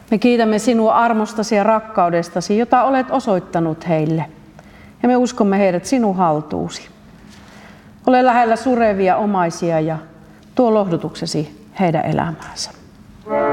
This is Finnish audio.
Me kiitämme sinua armostasi ja rakkaudestasi, jota olet osoittanut heille. Ja me uskomme heidät sinun haltuusi. Ole lähellä surevia omaisia ja tuo lohdutuksesi heidän elämäänsä.